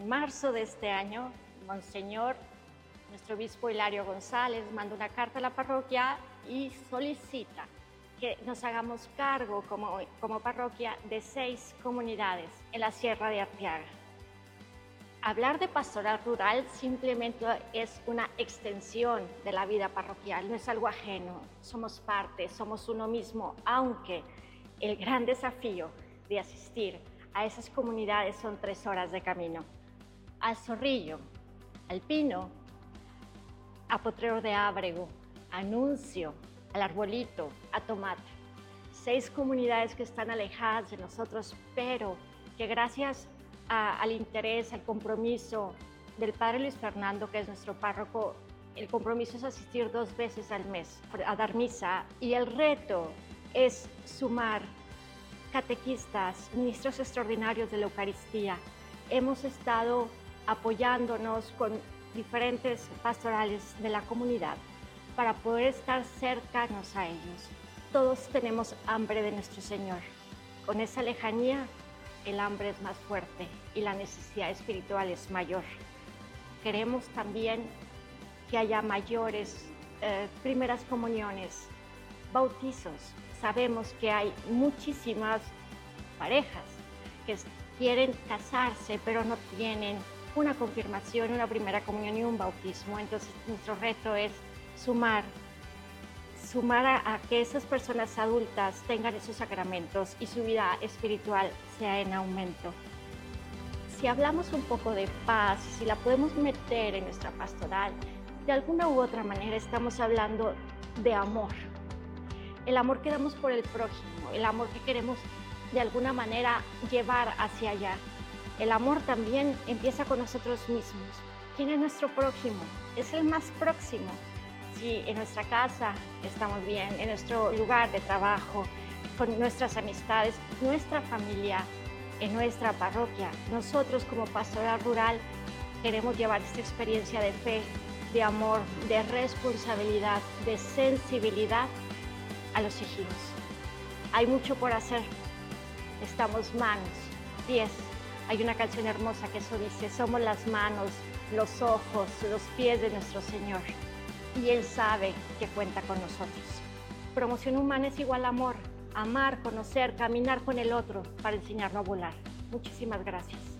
En marzo de este año, Monseñor, nuestro obispo Hilario González, manda una carta a la parroquia y solicita que nos hagamos cargo como parroquia de 6 comunidades en la Sierra de Arteaga. Hablar de pastoral rural simplemente es una extensión de la vida parroquial, no es algo ajeno, somos parte, somos uno mismo, aunque el gran desafío de asistir a esas comunidades son 3 horas de camino. Al Zorrillo, al Pino, a Potrero de Ábrego, a Nuncio, al Arbolito, a Tomate. 6 comunidades que están alejadas de nosotros, pero que gracias al interés, al compromiso del Padre Luis Fernando, que es nuestro párroco, el compromiso es asistir 2 veces al mes a dar misa, y el reto es sumar catequistas, ministros extraordinarios de la Eucaristía. Hemos estado apoyándonos con diferentes pastorales de la comunidad para poder estar cercanos a ellos. Todos tenemos hambre de nuestro Señor. Con esa lejanía, el hambre es más fuerte y la necesidad espiritual es mayor. Queremos también que haya mayores primeras comuniones, bautizos. Sabemos que hay muchísimas parejas que quieren casarse, pero no tienen una confirmación, una primera comunión y un bautismo. Entonces, nuestro reto es sumar a que esas personas adultas tengan esos sacramentos y su vida espiritual sea en aumento. Si hablamos un poco de paz, si la podemos meter en nuestra pastoral, de alguna u otra manera estamos hablando de amor. El amor que damos por el prójimo, el amor que queremos de alguna manera llevar hacia allá. El amor también empieza con nosotros mismos. ¿Quién es nuestro prójimo? Es el más próximo. Si en nuestra casa estamos bien, en nuestro lugar de trabajo, con nuestras amistades, nuestra familia, en nuestra parroquia, nosotros como pastoral rural queremos llevar esta experiencia de fe, de amor, de responsabilidad, de sensibilidad a los ejidos. Hay mucho por hacer. Estamos manos, pies. Hay una canción hermosa que eso dice: somos las manos, los ojos, los pies de nuestro Señor. Y Él sabe que cuenta con nosotros. Promoción humana es igual a amor. Amar, conocer, caminar con el otro para enseñarnos a volar. Muchísimas gracias.